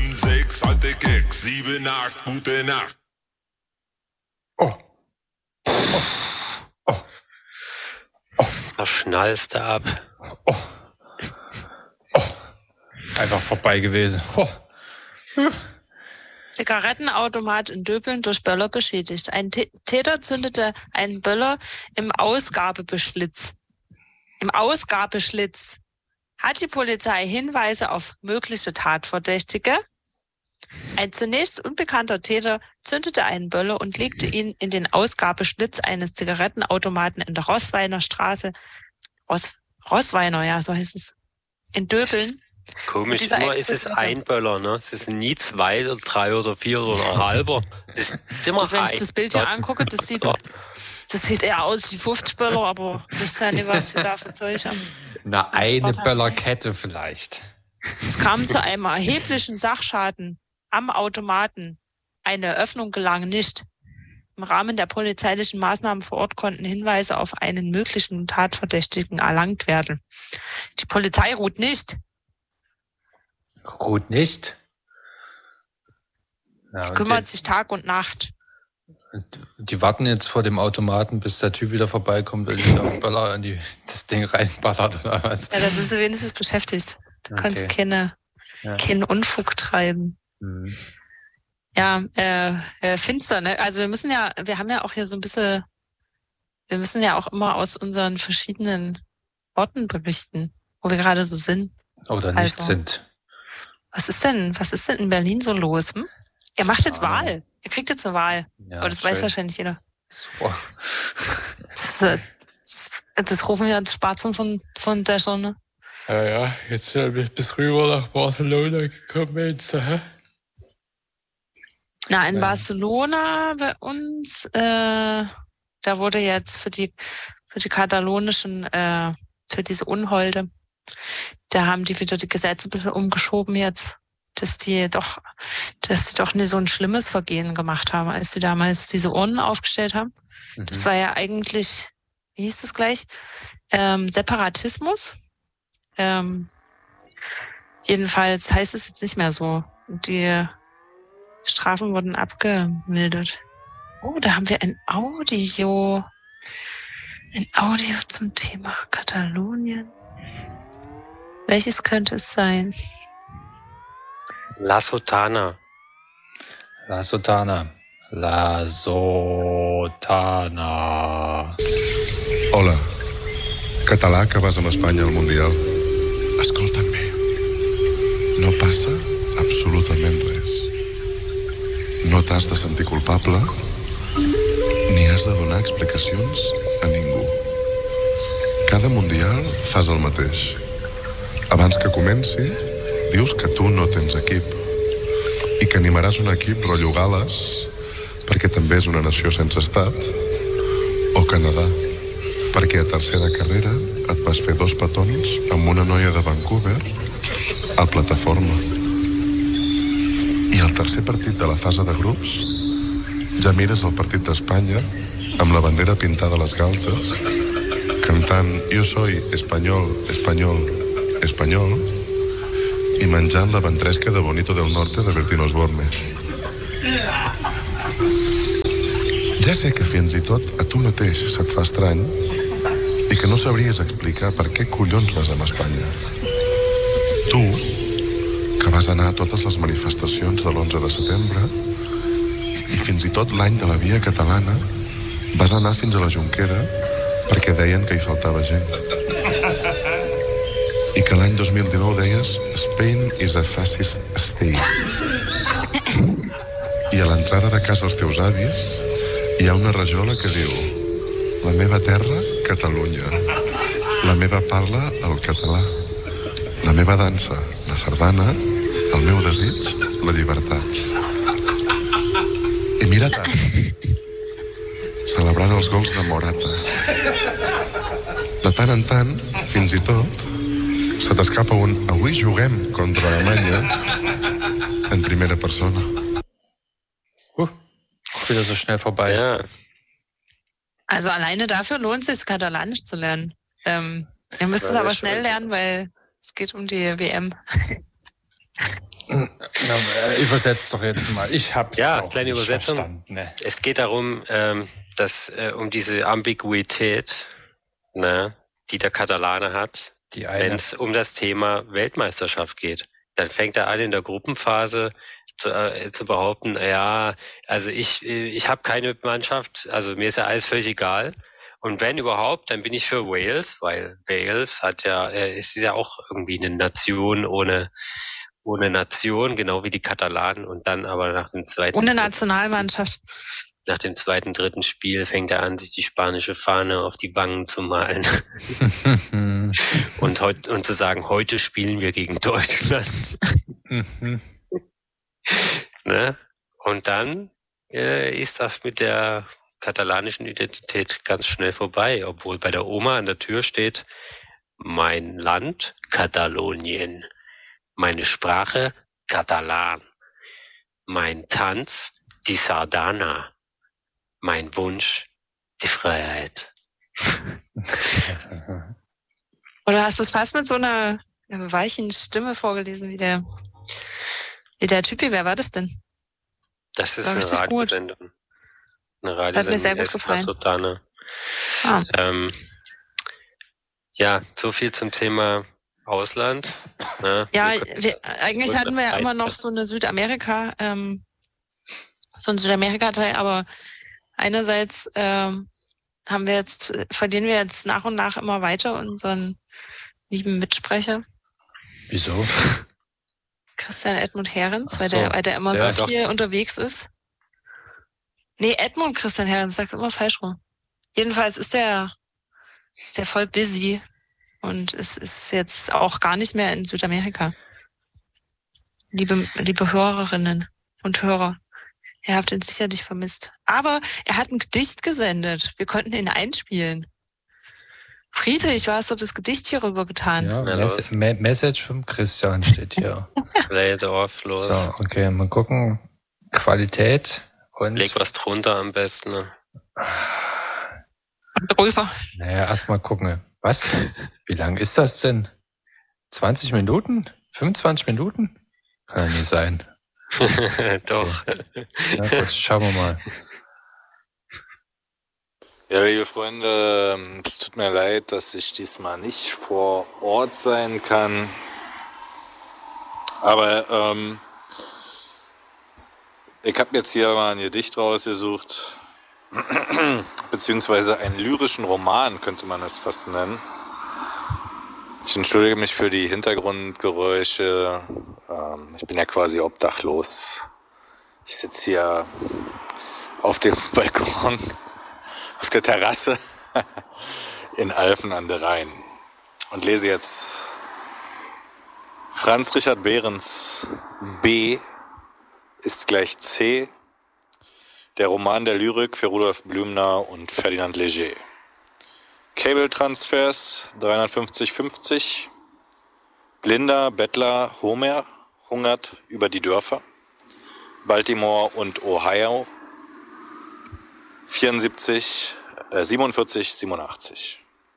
5, 6, alte Keks, 7, 8, gute Nacht. Oh. Da schnallst du ab. Oh. Einfach vorbei gewesen. Oh. Zigarettenautomat in Döbeln durch Böller beschädigt. Ein Täter zündete einen Böller im Ausgabeschlitz. Hat die Polizei Hinweise auf mögliche Tatverdächtige? Ein zunächst unbekannter Täter zündete einen Böller und legte ihn in den Ausgabeschlitz eines Zigarettenautomaten in der Roßweiner Straße. Roßweiner, ja, so heißt es. In Döbeln. Komisch, immer ist es ein Böller, ne? Es ist nie 2 oder 3 oder 4 oder ein halber. Es ist immer wenn ich das Bild hier angucke, das sieht eher aus wie 50 Böller, aber ich weiß ja nicht, was sie da für Zeug haben. Na, eine Böllerkette vielleicht. Es kam zu einem erheblichen Sachschaden am Automaten. Eine Eröffnung gelang nicht. Im Rahmen der polizeilichen Maßnahmen vor Ort konnten Hinweise auf einen möglichen Tatverdächtigen erlangt werden. Die Polizei ruht nicht. Ruht nicht? Ja, Sie kümmert sich Tag und Nacht. Die warten jetzt vor dem Automaten, bis der Typ wieder vorbeikommt und sich auf Böller in das Ding reinballert oder was? Ja, da sind sie wenigstens beschäftigt. Da kannst keinen Unfug treiben. Mhm. Ja, finster, ne? Also wir haben ja auch hier so ein bisschen, wir müssen ja auch immer aus unseren verschiedenen Orten berichten, wo wir gerade so sind. Oder nicht sind. Was ist denn in Berlin so los? Hm? Er macht jetzt Wahl. Er kriegt jetzt eine Wahl. Ja, aber das weiß wahrscheinlich jeder. Super. Das rufen ja Spatzen von der Sonne. Ja, jetzt bis rüber nach Barcelona gekommen jetzt, hä? Na, in Barcelona bei uns, da wurde jetzt für die katalonischen, für diese Unholde, da haben die wieder die Gesetze ein bisschen umgeschoben jetzt, dass die doch nicht so ein schlimmes Vergehen gemacht haben, als die damals diese Urnen aufgestellt haben. Mhm. Das war ja eigentlich, wie hieß das gleich? Separatismus. Jedenfalls heißt es jetzt nicht mehr so. Die Strafen wurden abgemildert. Oh, da haben wir ein Audio zum Thema Katalonien. Welches könnte es sein? La Sotana. Hola, català que vas amb Espanya al Mundial. Escolta'm bé. No passa absolutament res. No t'has de sentir culpable ni has de donar explicacions a ningú. Cada Mundial fas el mateix. Abans que comenci, dius que tu no tens equip i que animaràs un equip rotllo Gal·les perquè també és una nació sense estat, o Canadà perquè a tercera carrera et vas fer 2 petons amb una noia de Vancouver al plataforma. I al tercer partit de la fase de grups ja mires el partit d'Espanya amb la bandera pintada a les galtes cantant Yo soy español, español, español i menjant la ventresca de Bonito del Norte de Bertín Osborne. Ja sé que fins i tot a tu mateix se't fa estrany i que no sabries explicar per què collons vas amb Espanya. Tu, que vas anar a totes les manifestacions de l'11 de setembre i fins i tot l'any de la Via Catalana vas anar fins a la Jonquera perquè deien que hi faltava gent. I que l'any 2019 deies Spain is a fascist state. I a l'entrada de casa dels teus avis hi ha una rajola que diu la meva terra, Catalunya. La meva parla, el català. La meva dansa, la sardana. El meu desig, la llibertat. I mira tant, celebrant els gols de Morata. De tant en tant, fins i tot, se t'escapa un avui juguem contra Alemanya en primera persona. Wieder so schnell vorbei. Ja. Also alleine dafür lohnt es sich, Katalanisch zu lernen. Ihr müsst es aber schnell lernen, weil es geht um die WM. Übersetzt doch jetzt mal. Ich hab's Ja, doch kleine nicht Übersetzung. verstanden. Ne? Es geht darum, dass um diese Ambiguität, ne, die der Katalane hat, Die eine. wenn es um das Thema Weltmeisterschaft geht. Dann fängt er an in der Gruppenphase zu behaupten, ja, also ich habe keine Mannschaft, also mir ist ja alles völlig egal. Und wenn überhaupt, dann bin ich für Wales, weil Wales ist ja auch irgendwie eine Nation ohne Nation, genau wie die Katalanen. Und dann aber nach dem Ohne Nationalmannschaft. Nach dem zweiten, dritten Spiel fängt er an, sich die spanische Fahne auf die Wangen zu malen. und zu sagen, heute spielen wir gegen Deutschland. Ne? Und dann ist das mit der katalanischen Identität ganz schnell vorbei, obwohl bei der Oma an der Tür steht, mein Land, Katalonien, meine Sprache, Katalan, mein Tanz, die Sardana, mein Wunsch, die Freiheit. Oder hast du es fast mit so einer weichen Stimme vorgelesen, wie der Typi? Wer war das denn? Das ist war eine richtig gut. Radiosendung. Eine Das hat mir sehr gut gefallen. Sotane. Ah. Ja, so viel zum Thema Ausland. Ne? Ja, eigentlich hatten wir ja immer noch so eine Südamerika-Teil, aber einerseits verlieren wir jetzt nach und nach immer weiter unseren lieben Mitsprecher. Wieso? Christian Edmund Herrens, Ach so. weil der immer Ja, so viel unterwegs ist. Nee, Edmund Christian Herrens, sag's immer falsch rum. Jedenfalls ist der voll busy und es ist jetzt auch gar nicht mehr in Südamerika. Liebe Hörerinnen und Hörer, ihr habt ihn sicherlich vermisst. Aber er hat ein Gedicht gesendet. Wir konnten ihn einspielen. Friedrich, du hast doch das Gedicht hier rüber getan. Ja, Na, Message vom Christian steht hier. Lay it off, los. So, okay, mal gucken. Qualität und... Leg was drunter am besten. Ne? Und rüber. Naja, erstmal gucken. Was? Wie lang ist das denn? 20 Minuten? 25 Minuten? Kann ja nicht sein. Doch. Na gut, schauen wir mal. Ja, liebe Freunde, es tut mir leid, dass ich diesmal nicht vor Ort sein kann. Aber ich habe jetzt hier mal ein Gedicht rausgesucht, beziehungsweise einen lyrischen Roman, könnte man es fast nennen. Ich entschuldige mich für die Hintergrundgeräusche. Ich bin ja quasi obdachlos. Ich sitze hier auf dem Balkon, auf der Terrasse in Alphen an der Rhein und lese jetzt Franz Richard Behrens B ist gleich C, der Roman der Lyrik für Rudolf Blümner und Ferdinand Léger. Cable-Transfers 350,50. Blinder, Bettler, Homer hungert über die Dörfer. Baltimore und Ohio 47,87.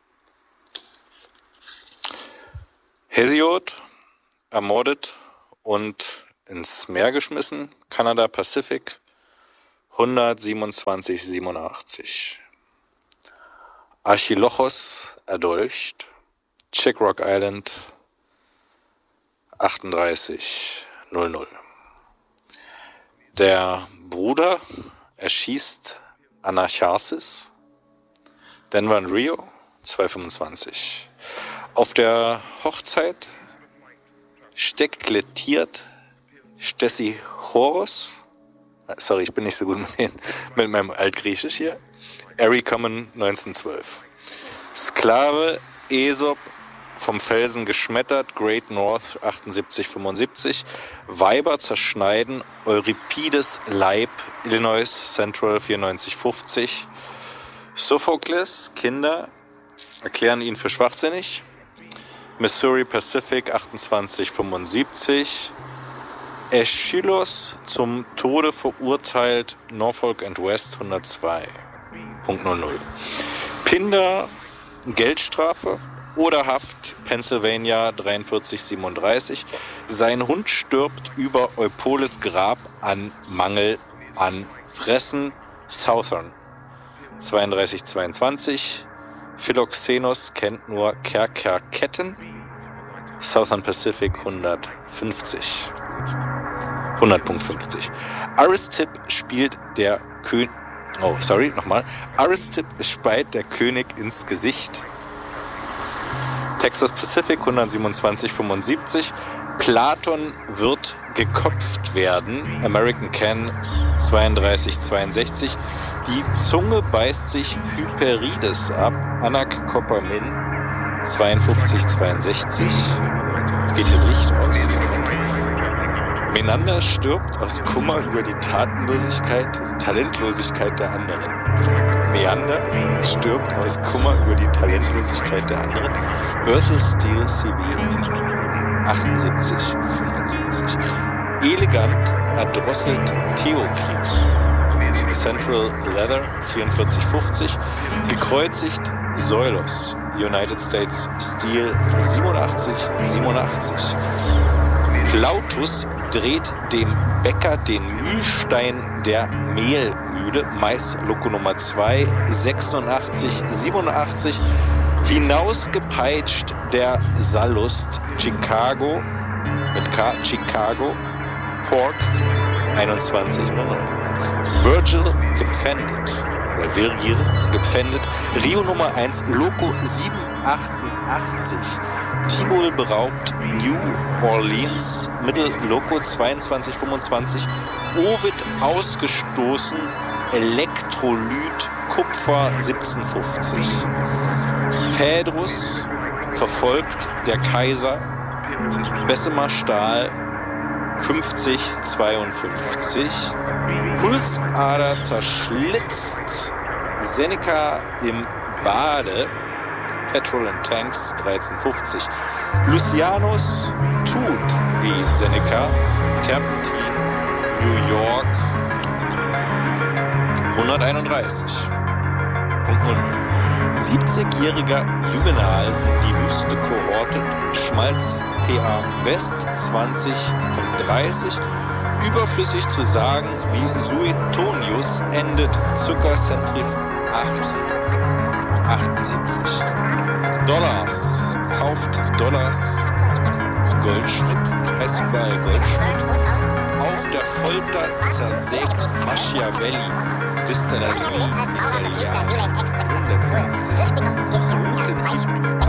Hesiod ermordet und ins Meer geschmissen. Kanada Pacific 127,87. Archilochos erdolcht. Chick Rock Island 38,00. Der Bruder erschießt Anacharsis. Denver und Rio 2,25. Auf der Hochzeit steklettiert Stesichoros. Sorry, ich bin nicht so gut mit meinem Altgriechisch hier. Erie Common 1912. Sklave Aesop vom Felsen geschmettert, Great North 78,75. Weiber zerschneiden, Euripides Leib, Illinois Central 94,50. Sophokles, Kinder erklären ihn für schwachsinnig. Missouri Pacific 28,75. Aeschylus zum Tode verurteilt, Norfolk and West 102,00. Pindar Geldstrafe, oder Haft, Pennsylvania 4337. Sein Hund stirbt über Eupoles Grab an Mangel an Fressen. Southern 3222. Philoxenos kennt nur Kerkerketten. Southern Pacific 100.50. Aristipp spielt der König. Aristipp speit der König ins Gesicht. Texas Pacific 127,75. Platon wird gekopft werden. American Can 32,62. Die Zunge beißt sich Hyperides ab. Anakopamin 52,62. Jetzt geht hier das Licht aus. Menander stirbt aus Kummer über die Talentlosigkeit der anderen. Meander stirbt aus Kummer über die Talentlosigkeit der anderen. Berthel Steele Civil 78,75. Elegant erdrosselt Theokrit. Central Leather 44,50. Gekreuzigt Soilos United States Steel 87,87. Plautus dreht dem Bäcker den Mühlstein der Mehlmühle, Maisloko Nummer 2, 86,87. Hinausgepeitscht der Sallust, Chicago, mit K, Chicago, Pork, 21,00. Virgil gepfändet, oder Virgil gepfändet, Rio Nummer 1, Loco 7,88. Tibol beraubt, New Orleans, Mittel Loco 22,25. Ovid ausgestoßen, Elektrolyt, Kupfer 17,50. Phaedrus verfolgt der Kaiser, Bessemer Stahl 50,52. Pulsader zerschlitzt, Seneca im Bade, Petrol and Tanks 13,50. Lucianus tut wie Seneca, Terpentin, New York 131,00. 70-jähriger Juvenal in die Wüste kohortet, Schmalz PA West 20,30. Überflüssig zu sagen, wie Suetonius endet, Zuckercentrif 8,78. Dollars, kauft Dollars. Goldschmidt, heißt überall Goldschmidt. Auf der Folter zersägt Machiavelli, Vista la Italiana 150.